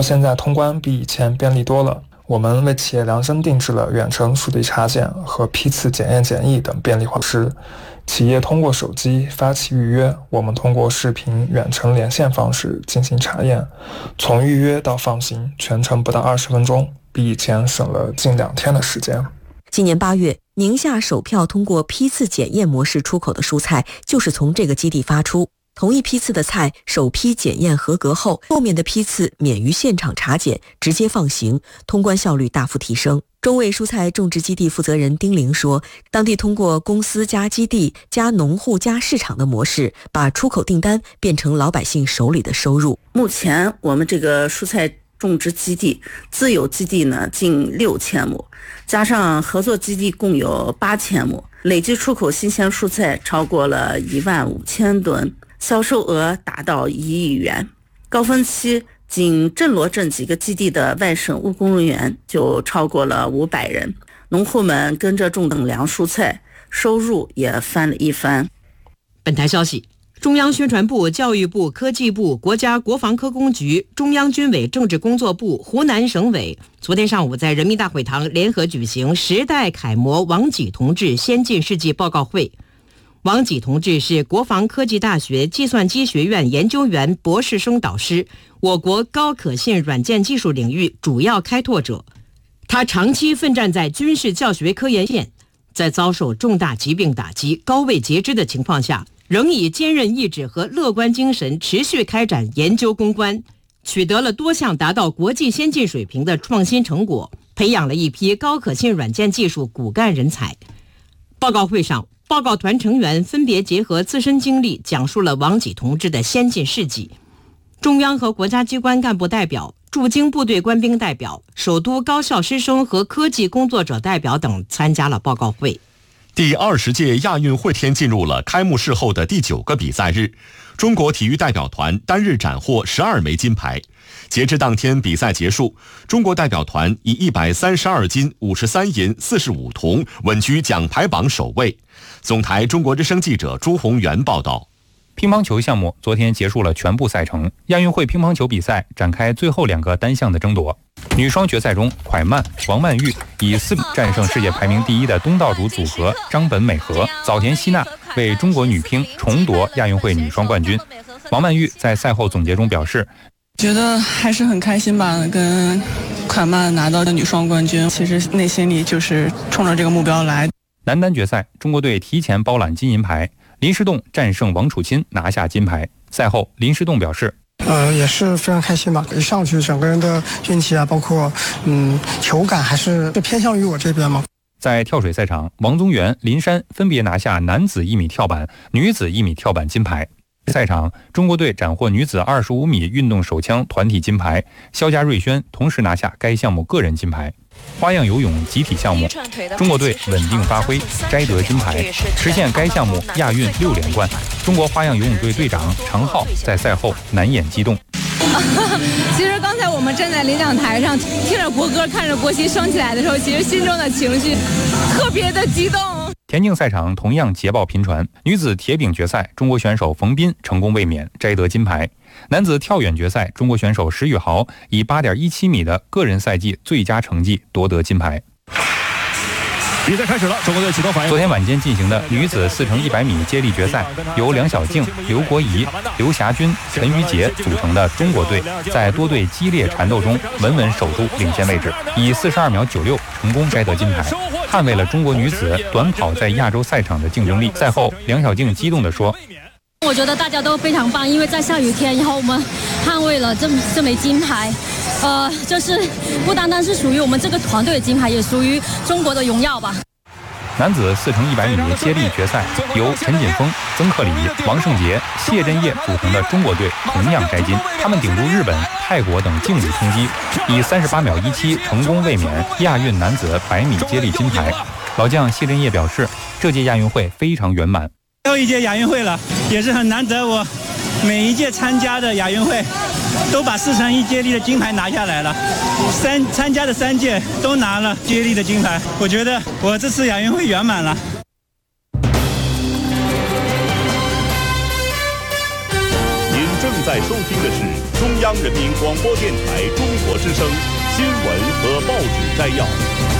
现在通关比以前便利多了。我们为企业量身定制了远程数据插件和批次检验检疫等便利化措施。企业通过手机发起预约，我们通过视频远程连线方式进行查验，从预约到放行全程不到20分钟，比以前省了近2天的时间。 今年8月，宁夏首票通过批次检验模式出口的蔬菜就是从这个基地发出。同一批次的菜首批检验合格后，后面的批次免于现场查检，直接放行，通关效率大幅提升。中卫蔬菜种植基地负责人丁玲说，当地通过公司加基地加农户加市场的模式，把出口订单变成老百姓手里的收入。 目前我们这个蔬菜种植基地自有基地呢近6000亩，加上合作基地共有8000亩，累计出口新鲜蔬菜超过了15000吨，销售额达到1亿元。高峰期仅镇罗镇几个基地的外省务工人员就超过了500人，农户们跟着种等粮蔬菜，收入也翻了一番。 本台消息，中央宣传部、教育部、科技部、国家国防科工局、中央军委政治工作部、湖南省委昨天上午在人民大会堂联合举行时代楷模王济同志先进事迹报告会。王济同志是国防科技大学计算机学院研究员博士生导师，我国高可信软件技术领域主要开拓者。他长期奋战在军事教学科研线，在遭受重大疾病打击、高位截肢的情况下，仍以坚韧意志和乐观精神持续开展研究攻关，取得了多项达到国际先进水平的创新成果，培养了一批高可信软件技术骨干人才。报告会上，报告团成员分别结合自身经历，讲述了王济同志的先进事迹。中央和国家机关干部代表、驻京部队官兵代表、首都高校师生和科技工作者代表等参加了报告会。 第20届亚运会天进入了开幕式后的第9个比赛日，中国体育代表团单日斩获12枚金牌。截至当天比赛结束，中国代表团以132金、53银、45铜稳居奖牌榜首位。总台中国之声记者朱宏元报道。 乒乓球项目昨天结束了全部赛程，亚运会乒乓球比赛展开最后2个单项的争夺。女双决赛中，蒯曼、王曼玉以4比战胜世界排名第1的东道主组合张本美和、早田希娜，为中国女乒重夺亚运会女双冠军。王曼玉在赛后总结中表示， 觉得还是很开心吧，跟蒯曼拿到的女双冠军，其实内心里就是冲着这个目标来。 男单决赛，中国队提前包揽金银牌，林诗栋战胜王楚钦拿下金牌。赛后，林诗栋表示， 也是非常开心吧，一上去整个人的运气啊，包括球感还是偏向于我这边嘛。 在跳水赛场，王宗源、林珊分别拿下男子1米跳板、女子1米跳板金牌。赛场，中国队斩获女子25米运动手枪团体金牌，肖家瑞轩同时拿下该项目个人金牌。花样游泳集体项目，中国队稳定发挥，摘得金牌，实现该项目亚运6连冠。中国花样游泳队队长常浩在赛后难掩激动。 其实刚才我们站在领奖台上，听着国歌，看着国旗升起来的时候，其实心中的情绪特别的激动。 田径赛场同样捷报频传，女子铁饼决赛，中国选手冯彬成功卫冕，摘得金牌。男子跳远决赛，中国选手石宇豪以8.17米的个人赛季最佳成绩夺得金牌。 比赛开始了，中国队启动反应。 昨天晚间进行的女子4×100米接力决赛，由梁晓静、刘国怡、刘霞君、陈瑜杰组成的中国队，在多队激烈缠斗中稳稳守住领先位置，以42秒96成功摘得金牌，捍卫了中国女子短跑在亚洲赛场的竞争力。赛后，梁晓静激动地说， 我觉得大家都非常棒，因为在下雨天以后，我们捍卫了这枚金牌，就是不单单是属于我们这个团队的金牌，也属于中国的荣耀吧。 男子4×100米接力决赛，由陈锦锋、曾克里、王胜杰、谢震业组成的中国队同样摘金，他们顶住日本、泰国等劲旅冲击，以38秒17成功卫冕亚运男子100米接力金牌。老将谢震业表示，这届亚运会非常圆满。 最后一届亚运会了，也是很难得，我每一届参加的亚运会都把4×1接力的金牌拿下来了，参加的3届都拿了接力的金牌，我觉得我这次亚运会圆满了。 您正在收听的是中央人民广播电台中国之声新闻和报纸摘要。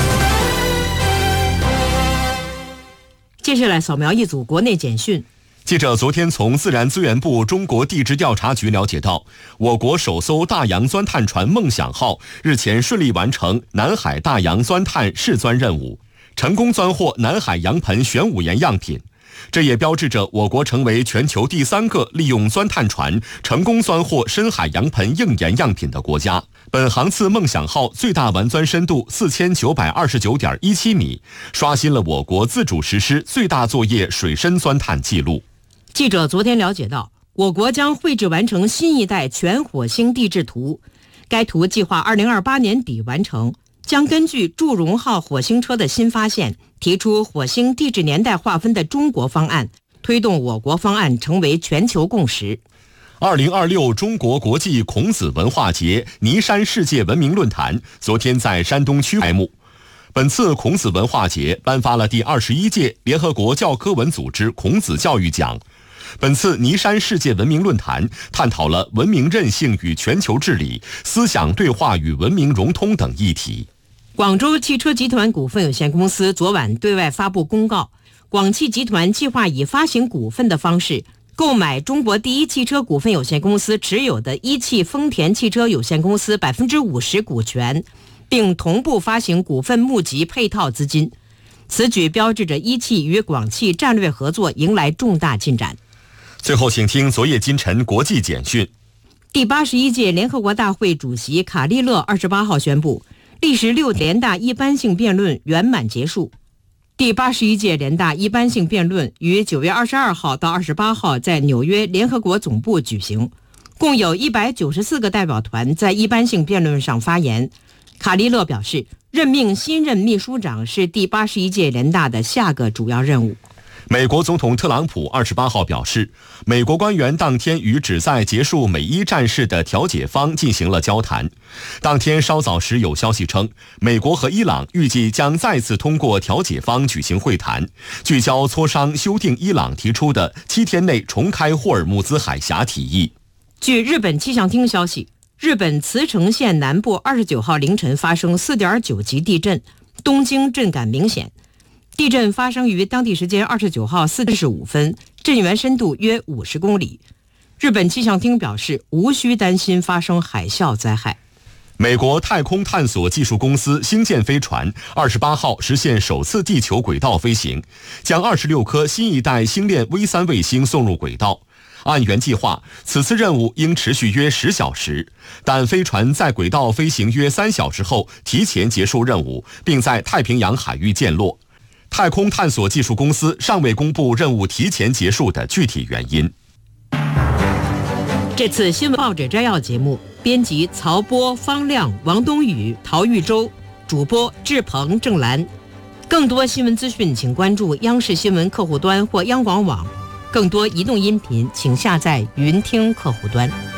接下来扫描一组国内简讯。 记者昨天从自然资源部中国地质调查局了解到，我国首艘大洋钻探船梦想号日前顺利完成南海大洋钻探试钻任务，成功钻获南海洋盆玄武岩样品。这也标志着我国成为全球第3个利用钻探船成功钻获深海洋盆硬岩样品的国家。本航次梦想号最大完钻深度4929.17米，刷新了我国自主实施最大作业水深钻探记录。 记者昨天了解到，我国将绘制完成新一代全火星地质图，该图计划2028年底完成，将根据祝融号火星车的新发现，提出火星地质年代划分的中国方案，推动我国方案成为全球共识。 2026中国国际孔子文化节尼山世界文明论坛昨天在山东区开幕。本次孔子文化节颁发了第21届联合国教科文组织孔子教育奖。本次尼山世界文明论坛探讨了文明韧性与全球治理、思想对话与文明融通等议题。 广州汽车集团股份有限公司昨晚对外发布公告，广汽集团计划以发行股份的方式购买中国第一汽车股份有限公司持有的一汽丰田汽车有限公司50%股权，并同步发行股份募集配套资金。此举标志着一汽与广汽战略合作迎来重大进展。 最后请听昨夜今晨国际简讯。 第81届联合国大会主席卡利勒28号宣布，历时6联大一般性辩论圆满结束。第81届联大一般性辩论于9月22号到28号在纽约联合国总部举行，共有194个代表团在一般性辩论上发言。卡利勒表示，任命新任秘书长是第81届联大的下个主要任务。 美国总统特朗普28号表示，美国官员当天与旨在结束美伊战事的调解方进行了交谈。当天稍早时有消息称，美国和伊朗预计将再次通过调解方举行会谈，聚焦磋商修订伊朗提出的7天内重开霍尔木兹海峡提议。 据日本气象厅消息，日本茨城县南部29号凌晨发生4.9级地震，东京震感明显。地震发生于当地时间29号4时45分，震源深度约50公里。日本气象厅表示，无需担心发生海啸灾害。 美国太空探索技术公司星舰飞船28号实现首次地球轨道飞行，将26颗新一代星链 V3 卫星送入轨道。按原计划，此次任务应持续约10小时，但飞船在轨道飞行约3小时后提前结束任务，并在太平洋海域降落。太空探索技术公司尚未公布任务提前结束的具体原因。 这次新闻报纸摘要节目，编辑曹波、方亮、王东宇、陶玉洲，主播志鹏、郑兰。更多新闻资讯请关注央视新闻客户端或央广网，更多移动音频请下载云听客户端。